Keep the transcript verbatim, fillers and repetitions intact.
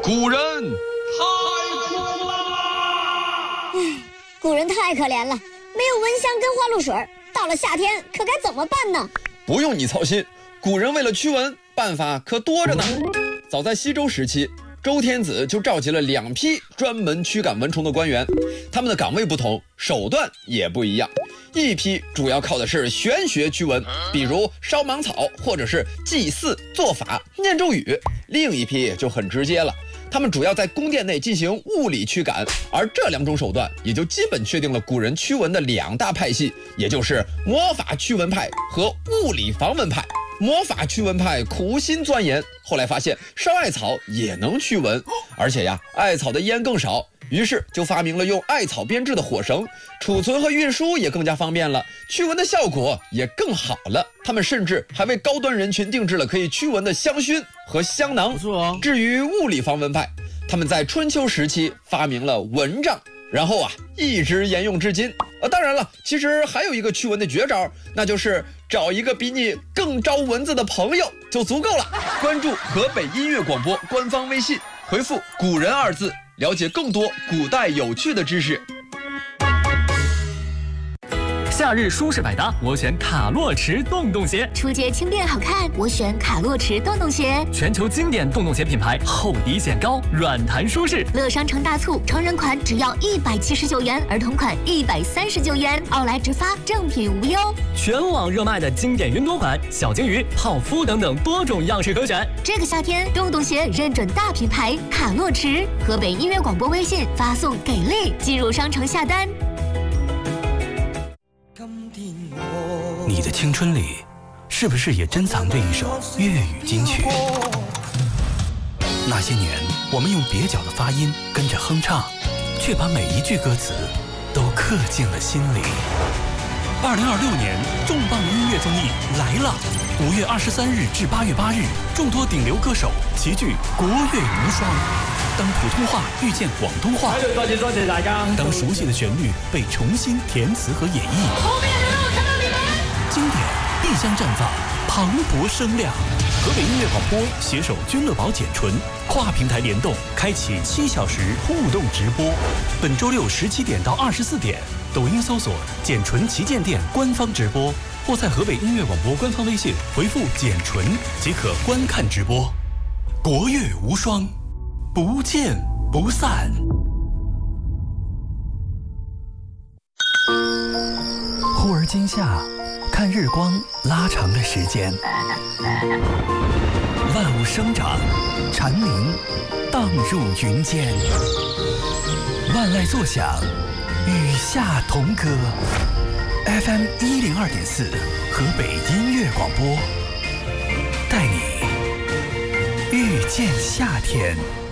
古人太苦了。 唉，古人太可怜了，没有蚊香跟花露水，到了夏天可该怎么办呢？ 不用你操心，古人为了驱蚊，办法可多着呢。早在西周时期，周天子就召集了两批专门驱赶蚊虫的官员，他们的岗位不同，手段也不一样。一批主要靠的是玄学驱蚊，比如烧芒草或者是祭祀、做法、念咒语；另一批就很直接了，他们主要在宫殿内进行物理驱赶。而这两种手段也就基本确定了古人驱蚊的两大派系，也就是魔法驱蚊派和物理防蚊派。魔法驱蚊派苦心钻研，后来发现烧艾草也能驱蚊，而且呀，艾草的烟更少，于是就发明了用艾草编制的火绳，储存和运输也更加方便了，驱蚊的效果也更好了。他们甚至还为高端人群定制了可以驱蚊的香薰和香囊。 不错哦。 至于物理防蚊派，他们在春秋时期发明了蚊帐，然后啊一直沿用至今。呃，当然了，其实还有一个驱蚊的绝招，那就是找一个比你更招蚊子的朋友就足够了。关注河北音乐广播官方微信，回复“古人”二字，了解更多古代有趣的知识。 夏日舒适百搭，我选卡洛驰洞洞鞋； 初阶轻便好看，我选卡洛驰洞洞鞋。 全球经典洞洞鞋品牌，厚底显高，软弹舒适。 乐商城大促，成人款只要一百七十九元，儿童款一百三十九元，奥莱直发，正品无忧。 全网热卖的经典云朵款、小金鱼、泡芙等等多种样式可选。 这个夏天，洞洞鞋认准大品牌卡洛驰。河北音乐广播微信发送给力，进入商城下单。 你的青春里，是不是也珍藏着一首粤语金曲？那些年，我们用蹩脚的发音跟着哼唱，却把每一句歌词都刻进了心里。二零二六年重磅音乐综艺来了！五月二十三日至八月八日，众多顶流歌手齐聚国乐无双。当普通话遇见广东话， 多謝多謝大家。 当熟悉的旋律被重新填词和演绎， 后面的路看到你们。 经典必将绽放磅礴声量。河北音乐广播携手君乐宝简纯，跨平台联动，开启七小时互动直播。本周六十七点到二十四点，抖音搜索“简纯旗舰店”官方直播，或在河北音乐广播官方微信回复“简纯”即可观看直播。国乐无双，不见不散。忽而今夏，看日光拉长了时间，万物生长，蝉鸣荡入云间，万籁作响，与夏同歌。F M 一零二点四，河北音乐广播，带你遇见夏天。